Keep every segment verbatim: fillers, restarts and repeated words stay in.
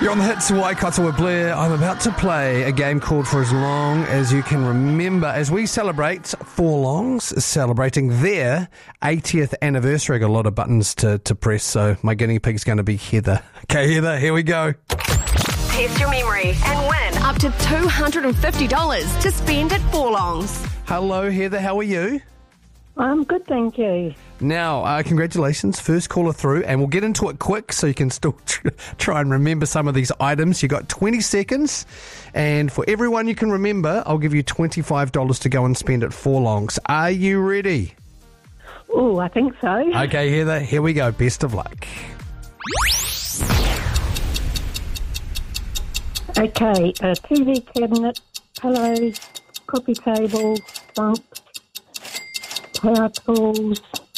You're on the hits Waikato with Blair. I'm about to play a game called For As Long As You Can Remember as we celebrate Four Longs, celebrating their eightieth anniversary. I got a lot of buttons to, to press, so my guinea pig's going to be Heather. Okay, Heather, here we go. Test your memory and win up to two hundred fifty dollars to spend at Four Longs. Hello, Heather. How are you? I'm good, thank you. Now, uh, congratulations, first caller through, and we'll get into it quick so you can still tr- try and remember some of these items. You got twenty seconds, and for everyone you can remember, I'll give you twenty-five dollars to go and spend at Four Longs. Are you ready? Oh, I think so. Okay, Heather, here we go. Best of luck. Okay, a T V cabinet, pillows, coffee table, bunks, power tools.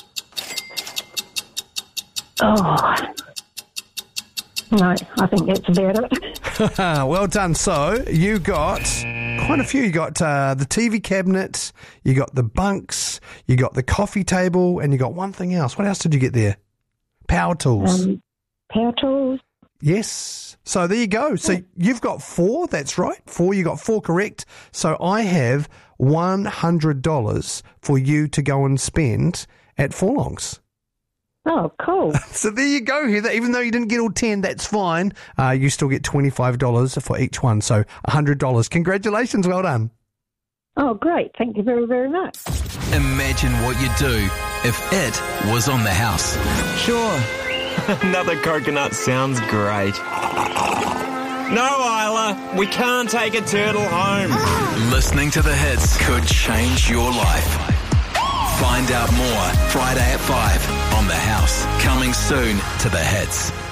Oh, no, I think that's about it. Well done. So you got quite a few. You got uh, the T V cabinet, you got the bunks, you got the coffee table, and you got one thing else. What else did you get there? Power tools. Um, power tools. Yes. So there you go. So you've got four. That's right. Four. You got four correct. So I have one hundred dollars for you to go and spend at Four Longs. Oh, cool. So there you go, Heather. Even though you didn't get all ten, that's fine. Uh, you still get twenty-five dollars for each one. So one hundred dollars. Congratulations. Well done. Oh, great. Thank you very, very much. Imagine what you'd do if it was on the house. Sure. Another coconut sounds great. No, Isla, we can't take a turtle home. Listening to the hits could change your life. Find out more Friday at five on The House. Coming soon to the hits.